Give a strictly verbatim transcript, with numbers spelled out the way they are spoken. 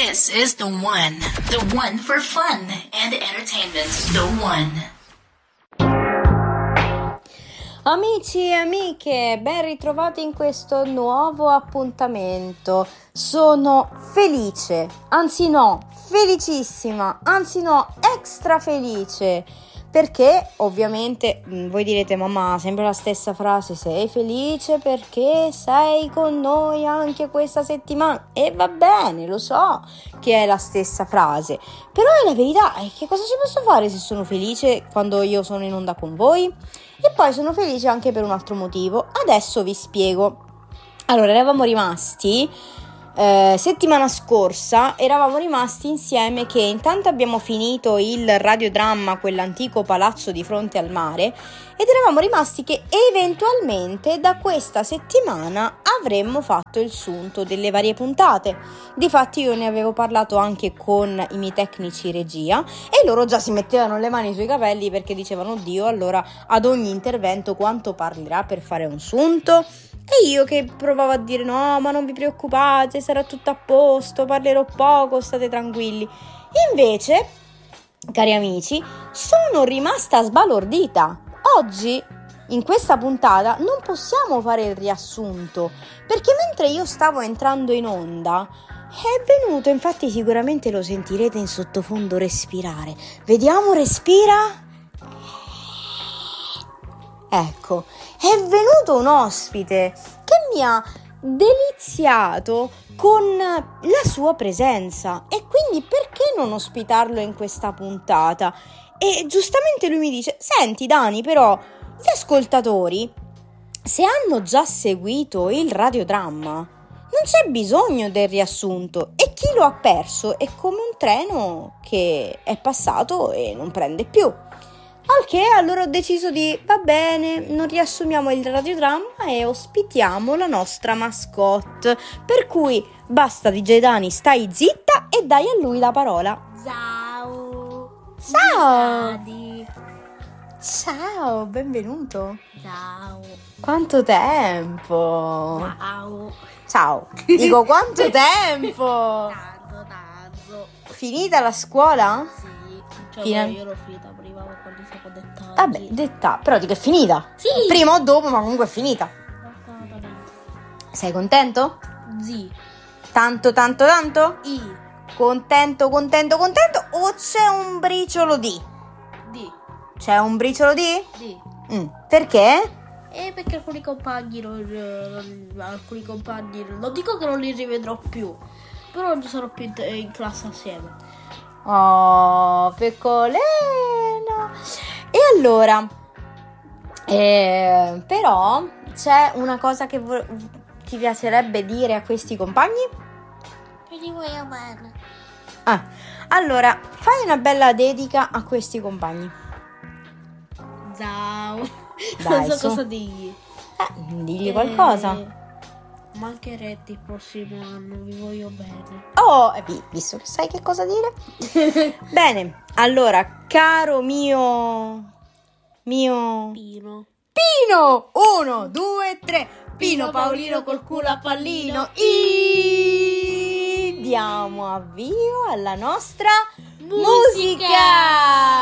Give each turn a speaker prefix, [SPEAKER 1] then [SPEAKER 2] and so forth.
[SPEAKER 1] This is the one. The one for fun and entertainment. The one.
[SPEAKER 2] Amici e amiche, ben ritrovati in questo nuovo appuntamento. Sono felice, anzi no, felicissima, anzi no, extra felice. Perché ovviamente voi direte: mamma, sempre la stessa frase, sei felice perché sei con noi anche questa settimana. E va bene, lo so che è la stessa frase, però è la verità. E che cosa ci posso fare se sono felice quando io sono in onda con voi? E poi sono felice anche per un altro motivo. Adesso vi spiego. Allora, eravamo rimasti Eh, settimana scorsa eravamo rimasti insieme che intanto abbiamo finito il radiodramma, quell'antico palazzo di fronte al mare, ed eravamo rimasti che eventualmente da questa settimana avremmo fatto il sunto delle varie puntate. Difatti io ne avevo parlato anche con i miei tecnici regia e loro già si mettevano le mani sui capelli perché dicevano: oddio, allora ad ogni intervento quanto parlerà per fare un sunto? E io che provavo a dire: no, ma non vi preoccupate, sarà tutto a posto, parlerò poco, state tranquilli. Invece, cari amici, sono rimasta sbalordita. Oggi, in questa puntata, non possiamo fare il riassunto, perché mentre io stavo entrando in onda, è venuto, infatti sicuramente lo sentirete in sottofondo respirare. Vediamo, respira. Ecco, è venuto un ospite che mi ha deliziato con la sua presenza e quindi perché non ospitarlo in questa puntata? E giustamente lui mi dice: senti Dani, però gli ascoltatori, se hanno già seguito il radiodramma, non c'è bisogno del riassunto, e chi lo ha perso è come un treno che è passato e non prende più. Al che allora ho deciso di: va bene, non riassumiamo il radiodramma e ospitiamo la nostra mascotte. Per cui basta, D J Dani, stai zitta e dai a lui la parola.
[SPEAKER 3] Ciao.
[SPEAKER 2] Ciao.
[SPEAKER 3] Daddy.
[SPEAKER 2] Ciao, benvenuto.
[SPEAKER 3] Ciao.
[SPEAKER 2] Quanto tempo.
[SPEAKER 3] Ciao.
[SPEAKER 2] Ciao. Dico, quanto tempo.
[SPEAKER 3] Tanto, tanto.
[SPEAKER 2] Finita la scuola?
[SPEAKER 3] Sì. Cioè,
[SPEAKER 2] Fina-
[SPEAKER 3] io l'ho finita prima con quando siamo dettati.
[SPEAKER 2] Vabbè, detta, però dico è finita.
[SPEAKER 3] Sì.
[SPEAKER 2] Prima o dopo, ma comunque è finita.
[SPEAKER 3] Assolutamente.
[SPEAKER 2] Sei contento?
[SPEAKER 3] Sì.
[SPEAKER 2] Tanto, tanto, tanto?
[SPEAKER 3] I.
[SPEAKER 2] Contento, contento, contento, o c'è un briciolo di?
[SPEAKER 3] Di.
[SPEAKER 2] C'è un briciolo di?
[SPEAKER 3] Di.
[SPEAKER 2] Mm, perché?
[SPEAKER 3] E perché alcuni compagni non, non- alcuni compagni non dico che non li rivedrò più, però non sarò più in, in classe assieme.
[SPEAKER 2] Oh, piccolina. E allora, eh, però c'è una cosa che vo- ti piacerebbe dire a questi compagni?
[SPEAKER 3] Che li vuoi amare?
[SPEAKER 2] Ah, allora, fai una bella dedica a questi compagni.
[SPEAKER 3] Ciao.
[SPEAKER 2] Dai,
[SPEAKER 3] Non so
[SPEAKER 2] su.
[SPEAKER 3] cosa dirgli.
[SPEAKER 2] Eh, digli qualcosa.
[SPEAKER 3] Eh, mancherete il prossimo anno, vi voglio bene.
[SPEAKER 2] Oh, eh, vi- visto che sai che cosa dire. Bene, allora, caro mio... Mio...
[SPEAKER 3] Pino.
[SPEAKER 2] Pino! Uno, due, tre. Pino Paolino col culo a pallino. I... Diamo avvio alla nostra musica.